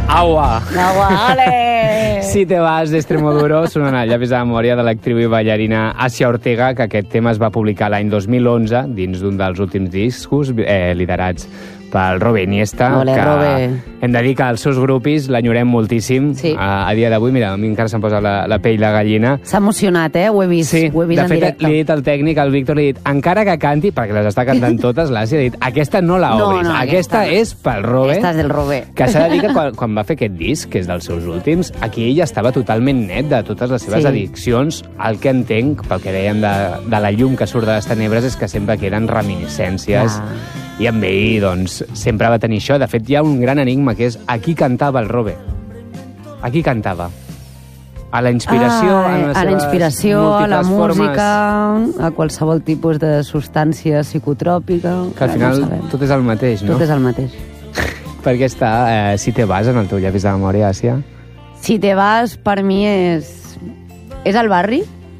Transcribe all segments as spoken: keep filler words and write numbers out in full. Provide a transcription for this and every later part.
Agua. Agua, ale! Si te vas d'Extremoduro, sonant el llavis de memòria de l'actriu i ballarina Asia Ortega, que aquest tema es va publicar l'any dos mil onze dins d'un dels últims discos eh, liderats pel Robe Iniesta, Ole, que Robe. hem de dir que els seus grupis l'enyorem moltíssim. Sí. A, a dia d'avui, mira, a mi encara se'm posa la, la pell de gallina. S'ha emocionat, eh? Ho he vist, Sí, ho he vist de en fet, directe. li he dit al tècnic, al Víctor, li he dit, encara que canti, perquè les està cantant totes, l'Àsia ha dit, aquesta no la No, obris, no, aquesta, aquesta no. és pel Robe. Aquesta és del Robe. Que s'ha de dir que quan, quan va fer aquest disc, que és dels seus últims, aquí ell estava totalment net de totes les seves Sí. addiccions. El que entenc, pel que dèiem de, de la llum que surt de les tenebres, és que sempre que eren reminiscències. Ah. I amb ell, doncs, sempre va tenir això. De fet, hi ha un gran enigma, que és a qui cantava el Robe. A qui cantava? A la inspiració, Ah, en les a la seves inspiració, a la múltiples música, formes, a qualsevol tipus de substància psicotròpica. que al final no tot és el mateix, no? Tot és el mateix. Perquè està, eh, si te vas en el teu llavis de memòria, Àsia. Si te vas, per mi és... És el barri.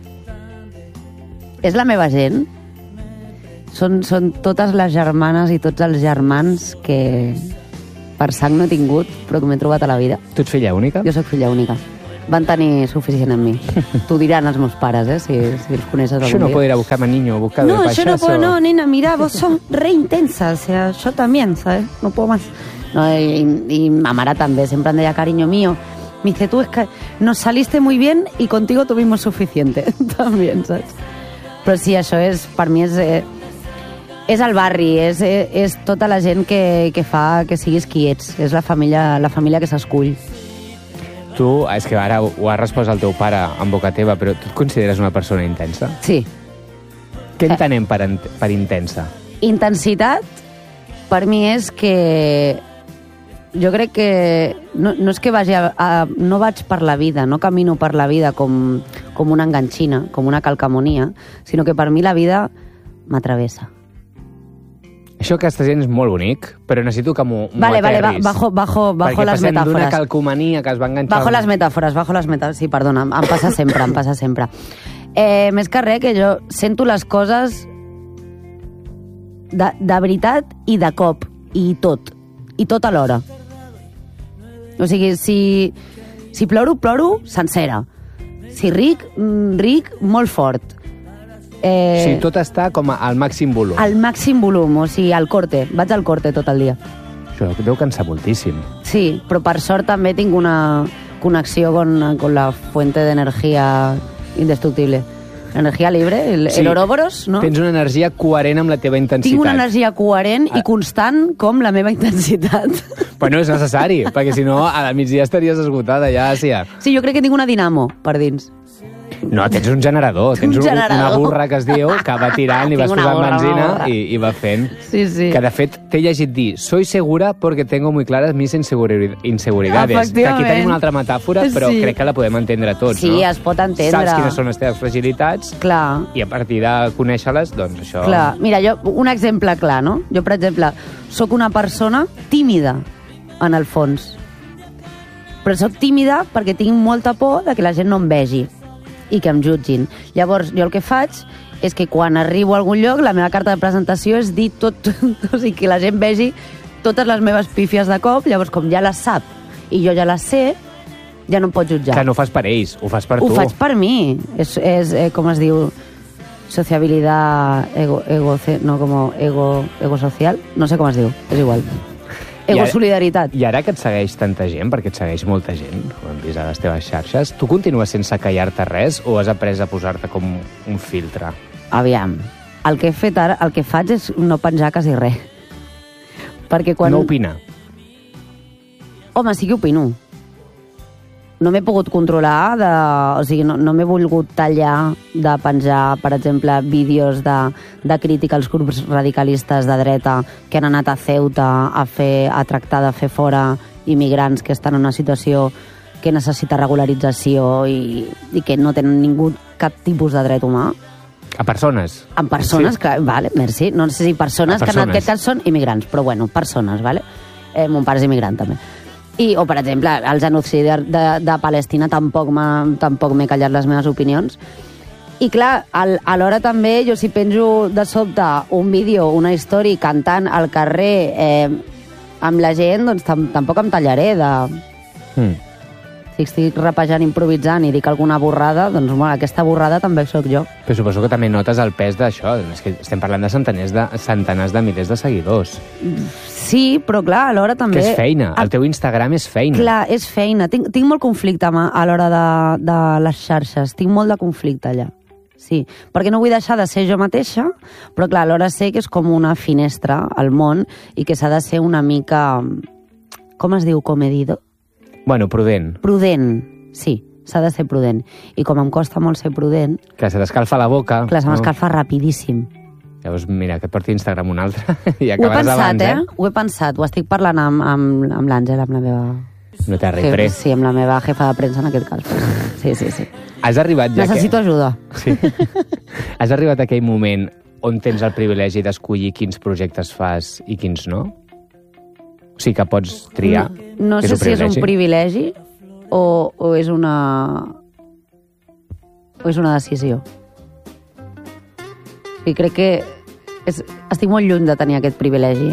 És la meva gent. Són, són totes les germanes i tots els germans que per sang no he tingut, però que m'he trobat a la vida. Tu ets filla única? Jo sóc filla única. Van tenir suficient en mi. T'ho diran els meus pares, eh, si, si els coneixes algun Això no dia. puede ir a buscarme niño, buscar No, de yo no payaso. puedo, no, nena, mira, vos sos re intensa, o sea, yo también, ¿sabes? No puedo más. No, y, y ma mare també, sempre em deia, cariño mío, me dice, tú es que nos saliste muy bien y contigo tuvimos suficiente, también, saps? Però sí, això és, per mi és... Eh, és el barri, és, és, és tota la gent que, que fa que siguis qui ets. És la família, la família que s'escull. Tu, és que ara ho, ho ha respost el teu pare en boca teva, però tu et consideres una persona intensa? Sí. Què entenem per, ent- per intensa? Intensitat, per mi és que... Jo crec que... No, no és que vagi a, a... No vaig per la vida, no camino per la vida com, com una enganxina, com una calcamonia, sinó que per mi la vida m'atravessa. Això que estàs dient és molt bonic, però necessito que m'ho m'ho Vale, vale, aterris. ba- bajo, bajo, bajo Perquè les passem d'una metàfores. calcomania que es va enganxar... Bajo les metàfores, bajo les metàfores. Sí, perdona, em passa sempre, em passa sempre. Eh, més que res, que jo sento les coses de, de veritat i de cop, i tot. I tot alhora. O sigui, si, si ploro, ploro sencera. Si ric, mm, ric molt fort. Eh, Sí, tot està com al màxim volum. al màxim volum, o sigui, al corte. Vaig al corte tot el dia. Això deu cansar moltíssim. Sí, però per sort també tinc una connexió con, con la fuente de energía indestructible. Energia libre, el, Sí. el Ouroboros, no? Tens una energia coherent amb la teva intensitat. Tinc una energia coherent Ah. i constant com la meva intensitat. Però no és necessari, perquè si no, a la migdia estaries esgotada ja, Àsia. Sí, jo crec que tinc una dinamo per dins. No, tens un generador. Tens Un un, generador. una burra que es diu, que va tirant i vas Tinc una posant burra, una benzina burra. i, i va fent. Sí, sí. Que, de fet, t'he llegit dir soy segura porque tengo muy claras mis inseguri- inseguridades. Que aquí Efectivament. tenim una altra metàfora, però Sí. crec que la podem entendre tots, Sí, no? es pot entendre. Saps quines són les teves fragilitats Clar, i a partir de conèixer-les, doncs això... clar. Mira, jo, un exemple clar, no? Jo, per exemple, sóc una persona tímida, en el fons. Però sóc tímida perquè tinc molta por de que la gent no em vegi i que em jutgin. Llavors, jo el que faig és que quan arribo a algun lloc, la meva carta de presentació és dir tot, o sigui, que la gent vegi totes les meves pífies de cop, llavors com ja les sap i jo ja les sé, ja no em pot jutjar. Que no ho fas per ells, ho fas per Ho tu. faig per mi. És, és eh, com es diu, sociabilidad ego, ego, no, como ego, ego social, no sé com es diu, és igual. I Ego ara- solidaritat. I ara que et segueix tanta gent, perquè et segueix molta gent, ho hem vist a les teves xarxes, tu continues sense callar-te res o has après a posar-te com un filtre? Aviam, el que he fet ara, el que faig és no penjar quasi res. Perquè quan... No opina. Home, sí que opino. No m'he pogut controlar, de, o sigui, no, no m'he volgut tallar de penjar, per exemple, vídeos de, de crítica als grups radicalistes de dreta que han anat a Ceuta a, fer, a tractar de fer fora immigrants que estan en una situació que necessita regularització i, i que no tenen ningú cap tipus de dret humà. A persones. En persones Sí. que... Vale, merci. No sé si persones, A que en persones. aquest cas són immigrants, però bueno, persones, vale? Eh, mon pare és immigrant, també. I, o, per exemple, el genocidi de, de, de Palestina tampoc m'ha tampoc m'he callat les meves opinions. I clar, al, alhora també jo si penjo de sobte un vídeo, una història cantant al carrer eh, amb la gent, doncs tam, tampoc em tallaré de, Mm. Si estic rapejant, improvisant i dic alguna borrada, doncs bueno, aquesta borrada també sóc jo. Però suposo que també notes el pes d'això. És que estem parlant de centenars de, centenars de milers de seguidors. Sí, però clar, alhora també... Que és feina. El teu Instagram és feina. Clar, és feina. Tinc, tinc molt conflicte a, a l'hora de, de les xarxes. Tinc molt de conflicte allà. Sí, perquè no vull deixar de ser jo mateixa, però clar, alhora sé que és com una finestra al món i que s'ha de ser una mica... Com es diu? Comedido? Bueno, prudent. Prudent, sí, s'ha de ser prudent. I com em costa molt ser prudent... Que se t'escalfa la boca. Clar, se m'escalfa no? rapidíssim. Llavors, mira, que et porti Instagram un altre i acabaràs abans, Ho he pensat, abans, eh? Ho he pensat, ho estic parlant amb, amb, amb l'Àngela, amb la meva... No t'arribaré. Sí, amb la meva jefa de premsa en aquest cas. Sí, sí, sí. Has arribat ja Necessito que... ajuda. Sí. Has arribat a aquell moment on tens el privilegi d'escollir quins projectes fas i quins no? O sigui, que pots triar. No, no sé si és un privilegi o, o és una... o és una decisió. I crec que és, estic molt lluny de tenir aquest privilegi.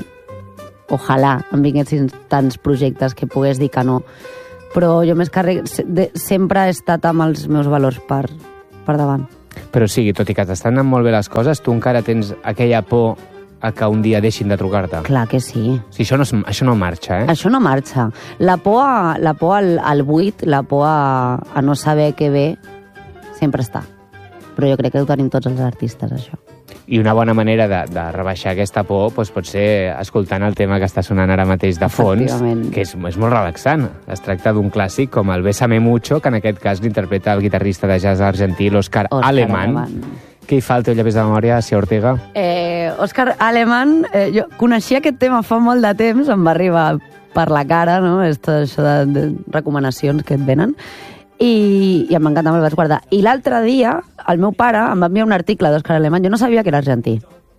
Ojalà em vinguessin tants projectes que pogués dir que no. Però jo més que res, sempre he estat amb els meus valors per, per davant. Però o sigui, tot i que t'estan anant molt bé les coses, tu encara tens aquella por a que un dia deixin de trucar-te. Clar que sí. O sigui, això no, això no marxa, eh? Això no marxa. La por, a, la por al, al buit, la por a, a no saber què ve, sempre està. Però jo crec que ho tenim tots els artistes, això. I una bona manera de, de rebaixar aquesta por doncs pot ser escoltant el tema que està sonant ara mateix de fons, que és, és molt relaxant. Es tracta d'un clàssic com el Bésame Mucho, que en aquest cas l'interpreta el guitarrista de jazz argentí, l'Òscar Aleman. Aleman. Què hi fa el teu llavis de memòria, Sia Ortega? Eh, Òscar Aleman, eh, jo coneixia aquest tema fa molt de temps, em va arribar per la cara, no? Esto, això de, de recomanacions que et venen, i, i em va encantar, me'l vaig guardar. I l'altre dia, el meu pare em va enviar un article d'Òscar Aleman, jo no sabia que era argentí.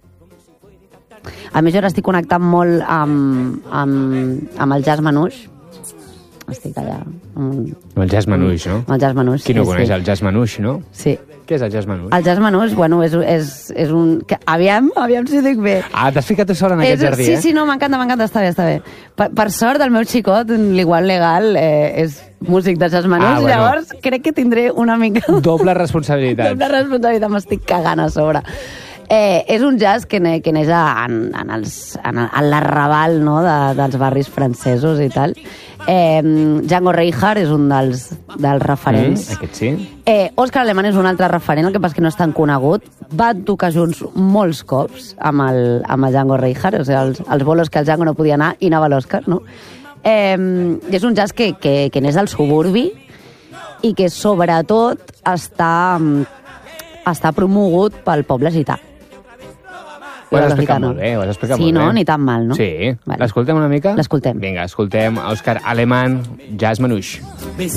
A més, jo ara estic connectant molt amb, amb, amb el jazz manouche. Estic allà. Amb, amb el jazz manouche, no? Amb el jazz manouche, Qui no sí, coneix sí. el jazz manouche, no? Sí. Què és el jazz manouche? El jazz manouche, bueno, és, és, és un... Que, aviam, aviam si ho dic bé. Ah, t'has ficat tu sola en aquest és, jardí, sí, eh? Sí, sí, no, m'encanta, m'encanta, està bé, està bé. Per, per sort, el meu xicot, l'igual legal, eh, és músic de jazz manouche, ah, bueno. Llavors crec que tindré una mica... Doble responsabilitat. Doble responsabilitat, m'estic cagant a sobre. Eh, és un jazz que, ne, que neix en, en, els, en, en l'arrabal, no?, de, dels barris francesos i tal. Eh, Django Reinhardt és un dels, dels referents. Mm, aquest sí. Eh, Òscar Aleman és un altre referent, el que passa que no és tan conegut. Van tocar junts molts cops amb el, amb el Django Reinhardt, o sigui, els, els bolos que el Django no podia anar i anava a l'Òscar, no? Eh, és un jazz que, que, que neix del suburbi i que sobretot està, està promogut pel poble gità. Ho has explicat molt bé, ho has explicat sí, molt no? bé. Ni tan mal, no? Sí. Vale. L'escoltem una mica? L'escoltem. Vinga, escoltem Òscar Aleman, Jazz Manouche.